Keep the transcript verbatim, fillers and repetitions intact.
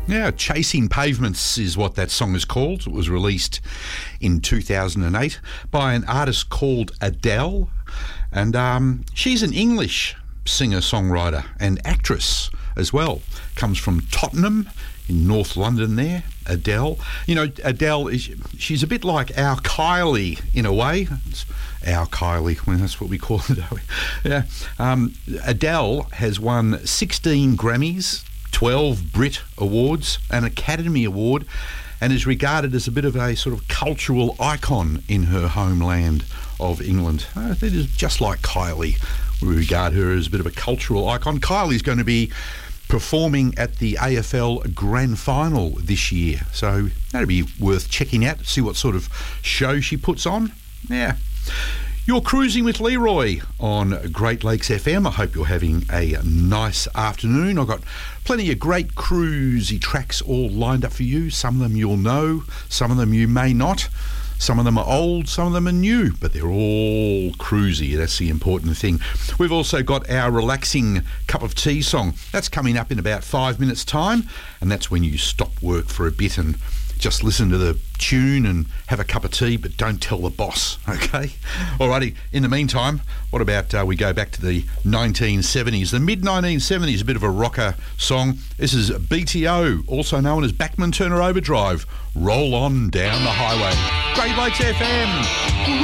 Yeah, Chasing Pavements is what that song is called. It was released in two thousand eight by an artist called Adele. And um, she's an English singer-songwriter and actress as well. Comes from Tottenham in North London there, Adele. You know, Adele, is she's a bit like our Kylie in a way. It's our Kylie, well, that's what we call it. Yeah. Um, Adele has won sixteen Grammys, twelve Brit Awards, an Academy Award, and is regarded as a bit of a sort of cultural icon in her homeland of England. Uh, it is just like Kylie. We regard her as a bit of a cultural icon. Kylie's going to be performing at the A F L Grand Final this year, so that'd be worth checking out, see what sort of show she puts on. Yeah. You're cruising with Leroy on Great Lakes F M. I hope you're having a nice afternoon. I've got plenty of great cruisy tracks all lined up for you. Some of them you'll know, some of them you may not. Some of them are old, some of them are new, but they're all cruisy. That's the important thing. We've also got our relaxing cup of tea song. That's coming up in about five minutes' time, and that's when you stop work for a bit and just listen to the tune and have a cup of tea, but don't tell the boss, okay? Alrighty, in the meantime, what about uh, we go back to the nineteen seventies, the mid nineteen seventies, a bit of a rocker song. This is B T O, also known as Bachman Turner Overdrive. Roll on down the highway. Great Lakes F M.